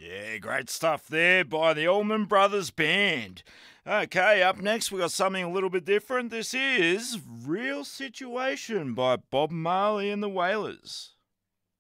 Yeah, great stuff there by the Allman Brothers Band. Okay, up next we got something a little bit different. This is Real Situation by Bob Marley and the Wailers.